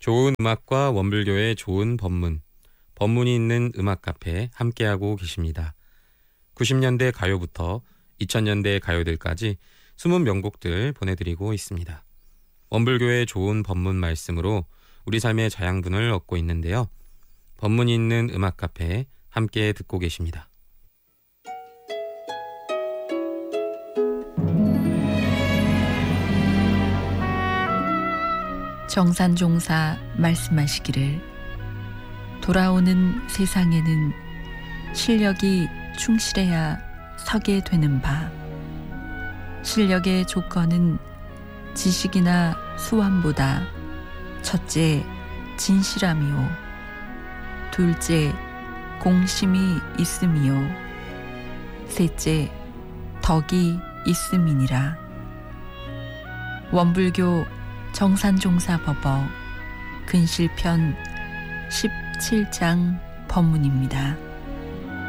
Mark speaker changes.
Speaker 1: 좋은 음악과 원불교의 좋은 법문, 법문이 있는 음악 카페 함께하고 계십니다. 90년대 가요부터 2000년대 가요들까지 숨은 명곡들 보내드리고 있습니다. 원불교의 좋은 법문 말씀으로 우리 삶의 자양분을 얻고 있는데요. 법문이 있는 음악 카페 함께 듣고 계십니다.
Speaker 2: 정산종사 말씀하시기를 돌아오는 세상에는 실력이 충실해야 서게 되는 바, 실력의 조건은 지식이나 수완보다 첫째 진실함이요, 둘째 공심이 있음이요, 셋째 덕이 있음이니라. 원불교 정산종사법어 근실편 17장 법문입니다.